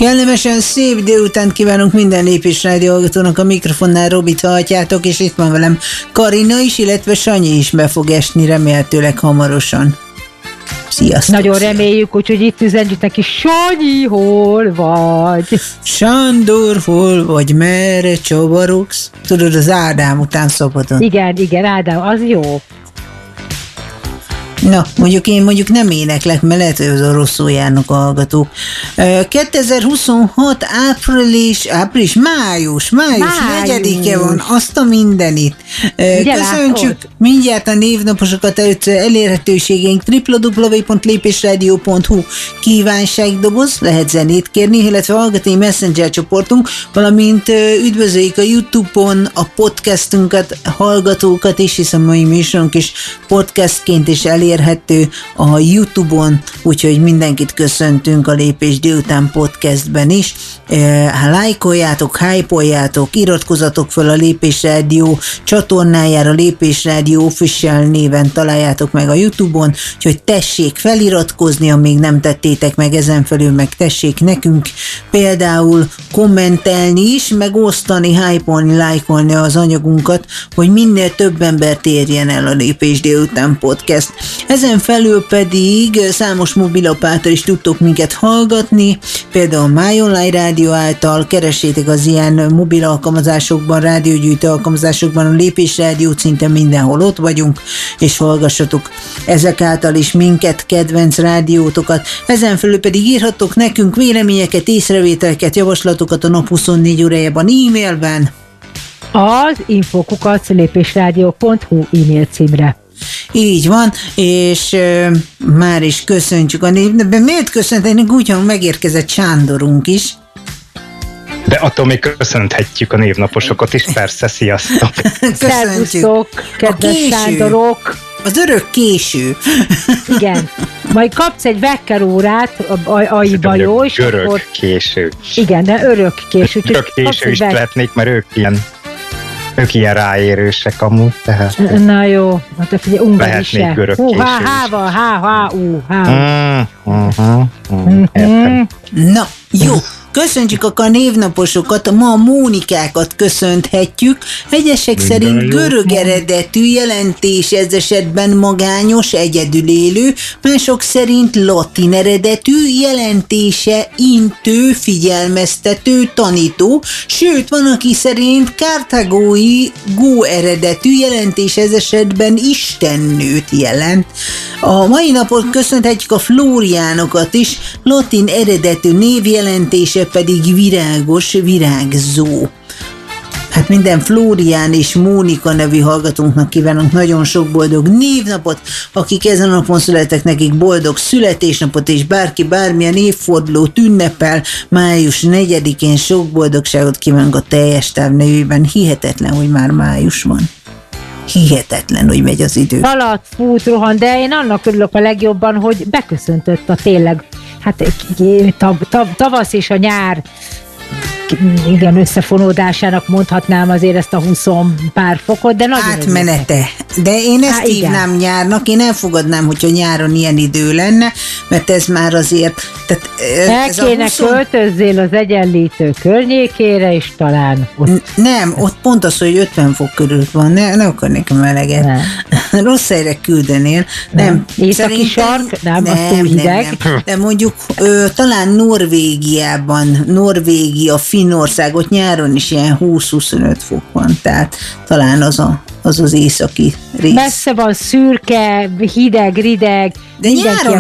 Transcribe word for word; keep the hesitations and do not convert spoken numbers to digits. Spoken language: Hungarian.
Kellemesen szép délutánt kívánunk minden Lépés Rádió hallgatónak, a mikrofonnál Robit hallhatjátok, és itt van velem Karina is, illetve Sanyi is be fog esni remélhetőleg hamarosan. Sziasztok! Nagyon reméljük, úgyhogy itt üzenjük neki, Sanyi, hol vagy? Sándor, hol vagy, merre csavarogsz? Tudod, az Ádám után szabadon. Igen, igen, Ádám, az jó. Na, mondjuk én mondjuk nem éneklek, mert lehet, hogy az rosszul járnak a hallgatók. kétezer-huszonhat április, április, május, május, május. negyedike van, azt a mindenit. Ugye köszöntsük látod? Mindjárt a névnaposokat, először elérhetőségeink double-u double-u double-u pont lépésrádió pont hu kívánságdoboz, lehet zenét kérni, illetve hallgatói messenger csoportunk, valamint üdvözöljük a YouTube-on a podcastunkat, hallgatókat is, hiszen mai műsorunk is podcastként is elér elérhető a YouTube-on, úgyhogy mindenkit köszöntünk a Lépés délután podcastben is. Ha lájkoljátok, hype-oljátok, iratkozzatok fel a Lépés Rádió csatornájára, Lépés Rádió Official néven találjátok meg a YouTube-on, úgyhogy tessék feliratkozni, amíg nem tettétek meg, ezen felül meg tessék nekünk például kommentelni is, meg osztani, hype-olni, lájkolni az anyagunkat, hogy minél több embert érjen el a Lépés délután podcast. Ezen felül pedig számos mobilapp által is tudtok minket hallgatni, például a My Online Rádió által, keressétek az ilyen mobil alkalmazásokban, rádiógyűjtő alkalmazásokban, a Lépés Rádió szinte mindenhol ott vagyunk, és hallgassatok ezek által is minket, kedvenc rádiótokat. Ezen felül pedig írhattok nekünk véleményeket, észrevételeket, javaslatokat a nap huszonnégy órájában e-mailben. Az infokukat lépésrádió pont hu e-mail címre. Így van, és uh, már is köszöntjük a névnapban. Miért köszönhetünk? Úgy, hogy megérkezett Sándorunk is. De attól még köszönhetjük a névnaposokat is, persze, sziasztok! Szervusztok, kedves Sándorok! Az örök késő. Igen. Majd kapsz egy vekkerórát, aiba jó, és örök akkor... késő. Igen, de örök késő. Örök késő is vek... lehetnék, mert ők ilyen ők ilyen ráérősek amúgy, tehát... Na jó, hát figyelj, Ungari is. Lehetnék örök hú, késő há, há, há, há, ú, há. Mm, uh-huh, uh, értem. Na, jó. Köszöntjük akkor a névnaposokat, ma a Mónikákat köszönthetjük. Egyesek minden szerint jó. Görög eredetű, jelentés ez esetben magányos, egyedülélő, mások szerint latin eredetű, jelentése intő, figyelmeztető, tanító, sőt van, aki szerint karthágói gó eredetű, jelentés ez esetben istennőt jelent. A mai napon köszönhetjük a Flóriánokat is, latin eredetű névjelentése pedig virágos, virágzó. Hát minden Flórián és Mónika nevű hallgatónknak kívánunk nagyon sok boldog névnapot, akik ezen a napon születtek, nekik boldog születésnapot, és bárki bármilyen évfordulót ünnepel, május negyedikén sok boldogságot kívánunk a teljes táv nevében. Hihetetlen, hogy már május van. Hihetetlen, hogy megy az idő. Halad, fut, rohan, de én annak örülök a legjobban, hogy beköszöntött a tényleg, hát tav, tav, tavasz és a nyár, igen, összefonódásának mondhatnám azért ezt a huszon pár fokot, de nagyon átmenete. Örülök. De én ezt Há, hívnám nyárnak, én elfogadnám, hogyha nyáron ilyen idő lenne, mert ez már azért... Tehát, el ez kéne huszon... költözzél az Egyenlítő környékére, és talán ott... Nem, ott pont az, hogy ötven fok körül van, ne, ne akarnék a meleget. Nem. Rossz helyre küldenél. Nem. nem. Északi sark? Nem, nem, az túl hideg. Nem, nem. De mondjuk ö, talán Norvégiában, Norvégia, Finnországot nyáron is ilyen húsz-huszonöt fok van, tehát talán az a, az, az északi rész. Messze van, szürke, hideg, rideg. De nyáron